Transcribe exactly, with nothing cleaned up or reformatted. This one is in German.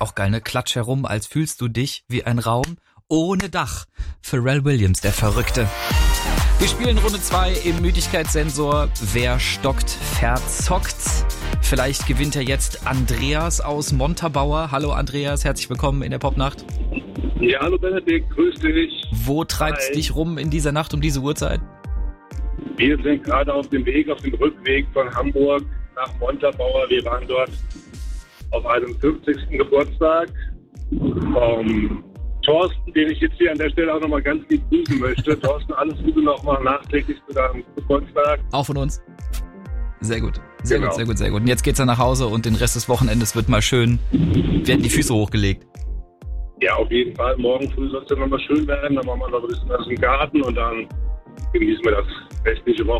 Auch geil, ne? Klatsch herum, als fühlst du dich wie ein Raum ohne Dach. Pharrell Williams, der Verrückte. Wir spielen Runde zwei im Müdigkeitssensor. Wer stockt, verzockt. Vielleicht gewinnt er jetzt Andreas aus Montabaur. Hallo Andreas, herzlich willkommen in der Popnacht. Ja, hallo Benedikt, grüß dich. Wo treibst du dich rum in dieser Nacht um diese Uhrzeit? Wir sind gerade auf dem Weg, auf dem Rückweg von Hamburg nach Montabaur. Wir waren dort auf einem fünfzigsten Geburtstag vom Thorsten, den ich jetzt hier an der Stelle auch nochmal ganz lieb grüßen möchte. Thorsten, alles Gute nochmal nachträglich zu deinem Geburtstag. Auch von uns. Sehr gut, sehr Genau. gut, sehr gut, sehr gut. Und jetzt geht's dann nach Hause und den Rest des Wochenendes wird mal schön, werden die Füße hochgelegt. Ja, auf jeden Fall. Morgen früh soll es dann nochmal schön werden. Dann machen wir noch ein bisschen was im Garten und dann genießen wir das restliche Wochenende.